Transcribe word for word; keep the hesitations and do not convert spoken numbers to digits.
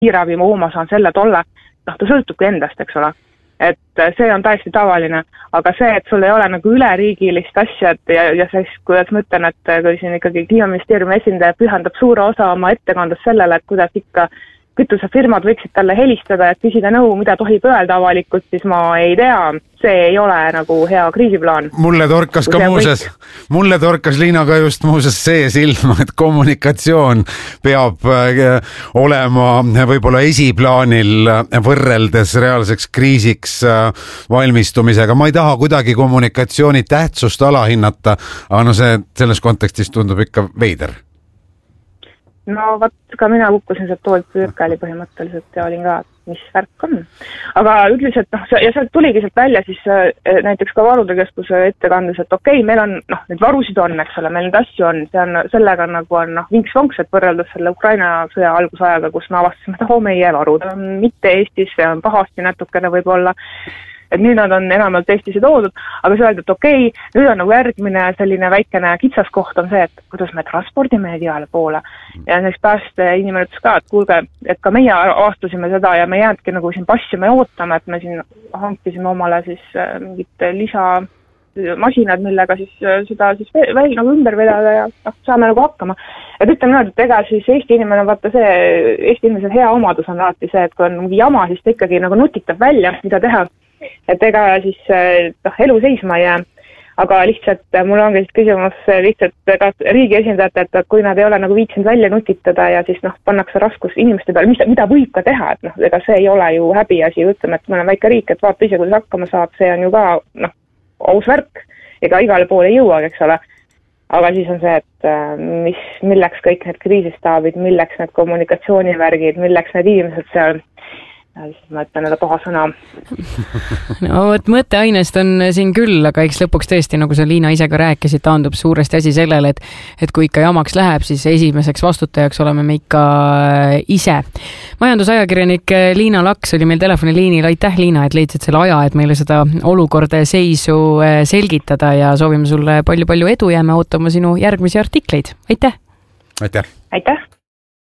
kiirabi, ma hooma saan selle tolle, noh, ta sõltubki endast, eks ole. Et see on täiesti tavaline, aga see, et sul ei ole nagu üleriigilist asjad ja, ja siis, kuidas ma ütlen, et kui siin ikkagi Kliimaministeeriumi esindaja pühendab suure osa oma ettekandest sellele, et kuidas ikka kütusefirmad võiksid talle helistada ja küsida nõu, mida tohib öelda avalikult, siis ma ei tea, see ei ole nagu hea kriisiplaan. Mulle torkas ka muuses, kõik... mulle torkas Liina ka just muuses see silma, et kommunikatsioon peab olema võib-olla esiplaanil võrreldes reaalseks kriisiks valmistumisega. Ma ei taha kuidagi kommunikatsiooni tähtsust alahinnata, aga no see selles kontekstis tundub ikka veider. No vaat ka mina kukkusin sealt toolilt pürkali põhimõtteliselt ja olin ka, mis värk on. Aga ütles, et noh, ja sealt tuligi sealt välja siis näiteks ka varude keskuse ettekandes, et okei, okay, meil on, noh, need varusid on, eks ole, meil need asju on, see on, sellega nagu on, noh, vinks-vonks, et võrreldes selle Ukraina sõja algusajaga, kus me avastasime, et oh, meie varud on mitte Eestis, see on pahasti natukene võib-olla, et nüüd nad on enamalt Eestisse toodud, aga see öelda, et okei, okay, nüüd on nagu järgmine selline väikene kitsaskoht on see, et kuidas me transpordime igale poole. Ja näiteks pääste inimene ütles ka, et kuulge, et ka meie avastasime seda ja me jäädki nagu siin passime ja ootame, et me siin hankisime omale siis mingid lisa masinad, millega siis seda siis veel nagu ümber vedada ja noh, saame nagu hakkama. Et ütleme nüüd, et ega siis Eesti inimene, vaata see, Eesti inimese hea omadus on alati see, et kui on mingi jama, siis ta ikkagi nagu nutitab välja, mida teha. Et ega siis noh, elu seisma ei jää, aga lihtsalt mul ongi siis küsimus lihtsalt ka riigi esindajate, et kui nad ei ole nagu viitsinud välja nutitada ja siis noh, pannakse raskus inimeste peale, mis, mida võib ka teha, et noh, ega see ei ole ju häbiasi, ütleme, et meil on väike riik, et vaata ise, kuidas hakkama saab, see on ju ka noh, aus värk, ega igale poole ei jõua, eks ole. Aga siis on see, et mis, milleks kõik need kriisistaabid, milleks need kommunikatsioonivärgid, milleks need inimesed seal, ja siis ma ütlen näida paha sõna. No võt mõtteainest on siin küll, aga eks lõpuks tõesti, nagu sa Liina ise ka rääkisid, taandub suuresti asi sellele, et, et kui ikka jamaks läheb, siis esimeseks vastutajaks oleme me ikka ise. Majandusajakirjanik Liina Laks oli meil telefoniliinil. Aitäh, Liina, et leidsid selle aja, et meile seda olukorda seisu selgitada ja soovime sulle palju-palju edu, jääme ootama sinu järgmisi artikleid. Aitäh! Aitäh! Aitäh!